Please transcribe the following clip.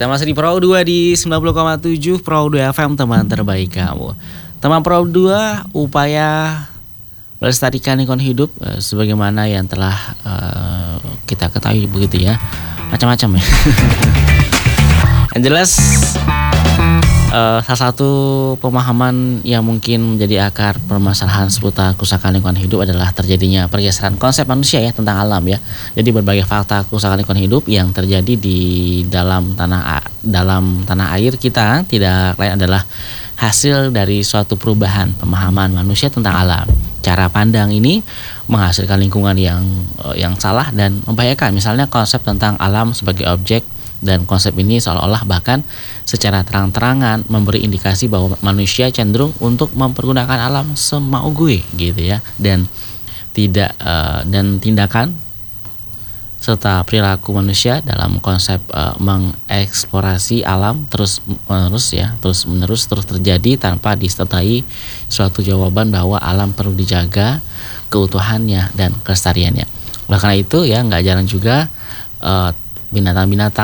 kita masih di Pro 2 di 90,7 Pro 2 FM, teman terbaik kamu. Teman Pro 2, upaya melestarikan lingkungan hidup sebagaimana yang telah kita ketahui begitu ya. Macam-macam ya. Yang jelas salah satu pemahaman yang mungkin menjadi akar permasalahan seputar kerusakan lingkungan hidup adalah terjadinya pergeseran konsep manusia ya tentang alam ya. Jadi berbagai fakta kerusakan lingkungan hidup yang terjadi di dalam tanah air kita tidak lain adalah hasil dari suatu perubahan pemahaman manusia tentang alam. Cara pandang ini menghasilkan lingkungan yang salah dan membahayakan. Misalnya konsep tentang alam sebagai objek, dan konsep ini seolah-olah bahkan secara terang-terangan memberi indikasi bahwa manusia cenderung untuk mempergunakan alam semau gue gitu ya, dan tindakan serta perilaku manusia dalam konsep mengeksplorasi alam terus menerus terjadi tanpa disertai suatu jawaban bahwa alam perlu dijaga keutuhannya dan kelestariannya. Oleh karena itu ya nggak jarang juga binatang-binatang